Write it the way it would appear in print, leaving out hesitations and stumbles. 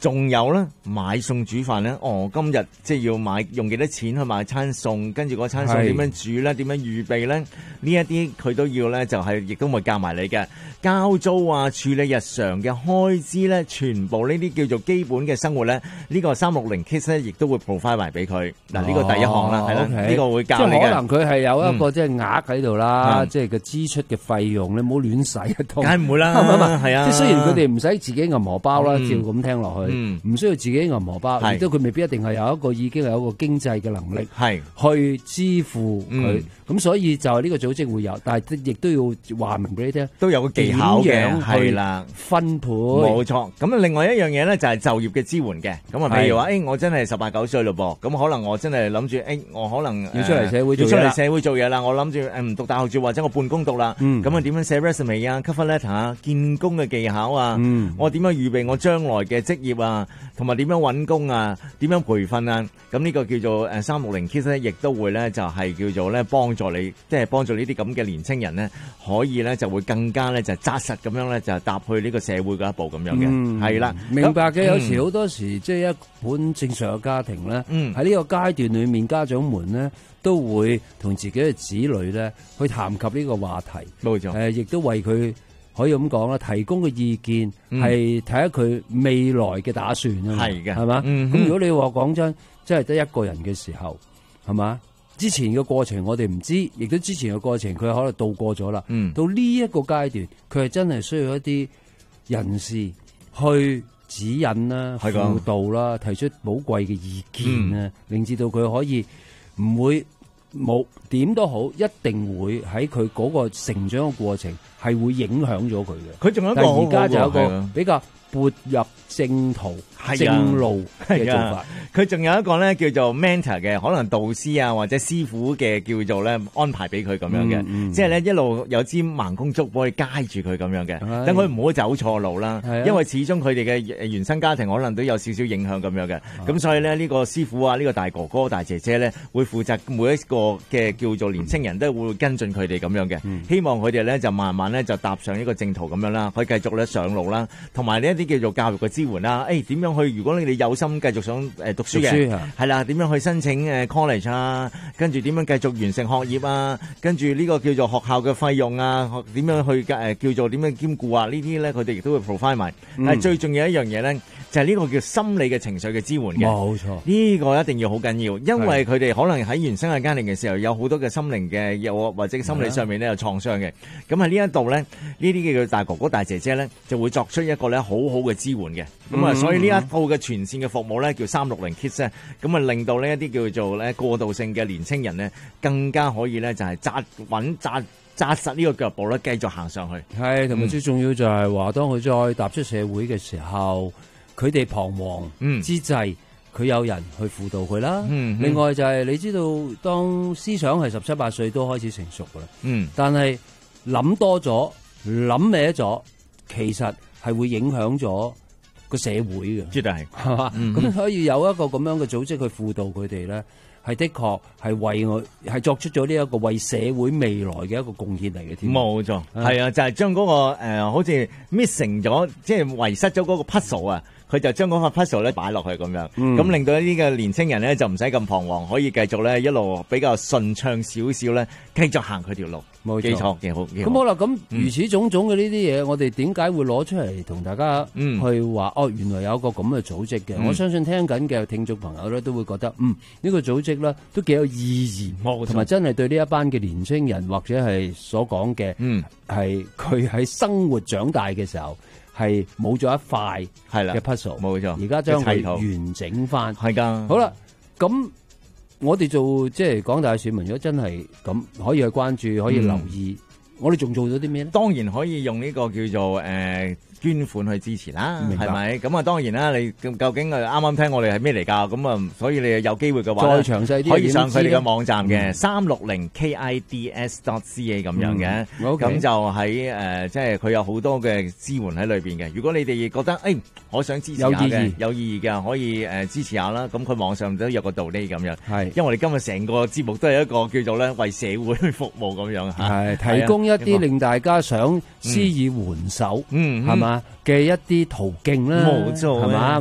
仲有咧買餸煮飯咧，今日即係要用幾多錢去買餐餸，跟住嗰餐餸點樣煮咧，點樣預備咧？呢一啲佢都要咧，就係亦都會教埋你嘅交租啊，處理日常嘅開支咧，全部呢啲叫做基本嘅生活咧，呢個360 Kids 咧，亦都會 provide 埋俾佢。嗱，呢個第一項啦，係啦，呢個會教你嘅。 即係可能佢係有一個即係額喺度啦，即係個支出嘅費用，你唔好亂使啊， 梗係唔會啦，係啊。 即係雖然佢哋唔使自己銀荷包啦，照咁聽落去，唔需要自己銀荷包，亦都佢未必一定係有一個已經有一個經濟嘅能力去支付佢。咁所以就係呢個組織會有，但係亦都要話明俾你聽， 都有個技巧嘅，係啦， 分配冇錯。咁啊，另外一樣嘢咧就係就業嘅支援嘅。咁啊，譬如話，我真係18、19歲咯噃，咁可能我真係諗住，我可能要出嚟社會做嘢啦。 我諗住唔讀大學住，或者我半工讀啦。咁啊，點樣寫 resume 啊、cover letter 啊、見工嘅技巧啊，我點樣預備我將來嘅職業啊，同埋點樣揾工啊，點樣培訓啊。咁呢個叫做360 Kids 咧，亦都會咧就係叫做咧幫助你，即係幫助呢啲咁嘅年青人咧，可以咧就會更加咧就紮實咁樣咧就踏去呢個社會嗰一步咁樣嘅，係啦。 明白嘅。有時好多時即係一本正常嘅家庭咧，喺呢個階段裏面，家長們咧都會同自己嘅子女咧去談及呢個話題。 冇錯。 亦都為佢可以咁講啦，提供嘅意見係睇下佢未來嘅打算啊。係嘅，係嘛？咁如果你話講真，即係得一個人嘅時候，係嘛？之前嘅過程我哋唔知，亦都之前嘅過程佢可能度過咗啦。到呢一個階段，佢係真係需要一啲人士去指引啦、輔導啦、提出寶貴嘅意見啊，令至到佢可以唔會冇點都好，一定會喺佢嗰個成長嘅過程係會影響咗佢嘅。 佢仲有一個， 但係而家就有一個比較撥入正途、正路嘅做法。 佢仲有一個咧叫做 mentor 嘅，可能導師啊或者師傅嘅叫做咧安排俾佢咁樣嘅，即係咧一路有支盲公竹幫佢街住佢咁樣嘅，等佢唔好走錯路啦。因為始終佢哋嘅原生家庭可能都有少少影響咁樣嘅，咁所以咧呢個師傅啊呢個大哥哥大姐姐咧會負責每一個嘅叫做年青人都會跟進佢哋咁樣嘅，希望佢哋咧就慢慢咧就踏上呢個正途咁樣啦，可以繼續咧上路啦，同埋呢一啲叫做教育嘅支援啦。點樣去？如果你哋有心繼續想讀書嘅，係啦，點樣去申請college 啊？跟住點樣繼續完成學業啊？跟住呢個叫做學校嘅費用啊？點樣去叫做點樣兼顧啊？呢啲咧佢哋亦都會 provide 埋。但係最重要一樣嘢咧，就係呢個叫心理嘅情緒嘅支援嘅。 冇錯， 呢個一定要好緊要，因為佢哋可能喺原生嘅家庭嘅時候有好多嘅心靈嘅又或者心理上面咧有創傷嘅。咁喺呢一度咧，呢啲叫做大哥哥大姐姐咧就會作出一個咧好好嘅支援嘅。咁啊，所以呢一套嘅全線嘅服務咧，叫360 Kids 咧，咁啊令到呢一啲叫做咧過渡性嘅年青人咧，更加可以咧就係紮實呢個腳步咧，繼續行上去。 係，同埋最重要就係話，當佢再踏出社會嘅時候，佢哋彷徨之際，佢有人去輔導佢啦。另外就係你知道，當思想係17、18歲都開始成熟噶啦。但係諗多咗、諗歪咗，其實係會影響咗個社會嘅， 絕對係嘛？咁所以有一個咁樣嘅組織去輔導佢哋咧，係的確係為我係作出咗呢一個為社會未來嘅一個貢獻嚟嘅添。 冇錯，係啊，就係將嗰個好似 missing 咗，即係遺失咗嗰個 puzzle 啊。佢就將嗰個 puzzle 咧擺落去咁樣，咁令到呢個年青人咧就唔使咁彷徨，可以繼續咧一路比較順暢少少咧，繼續行佢條路。冇錯，幾好。 咁好啦，咁如此種種嘅呢啲嘢，我哋點解會攞出嚟同大家去話？原來有一個咁嘅組織嘅。我相信聽緊嘅聽眾朋友咧都會覺得，呢個組織咧都幾有意義，同埋真係對呢一班嘅年青人或者係所講嘅，係佢喺生活長大嘅時候。係冇咗一塊嘅 puzzle， 冇錯。而家將佢完整翻，係噶。好啦，咁我哋做即係廣大嘅市民，如果真係咁，可以去關注，可以留意。我哋仲做咗啲咩咧？當然可以用呢個叫做捐款去支持啦，係咪？咁啊，當然啦，你究竟啱啱聽我哋係咩嚟㗎？咁啊，所以你有機會嘅話，再詳細啲可以上佢哋嘅網站嘅360 kids.ca 咁樣嘅。咁就喺即係佢有好多嘅支援喺裏邊嘅。如果你哋覺得我想支持下嘅，有意義嘅，可以支持下啦。咁佢網上都有個道理咁樣。係，因為我哋今日成個節目都係一個叫做咧為社會去服務咁樣嚇。係，提供一啲令大家想施以援手，係嘛？嘅一啲途徑啦，冇錯，係嘛？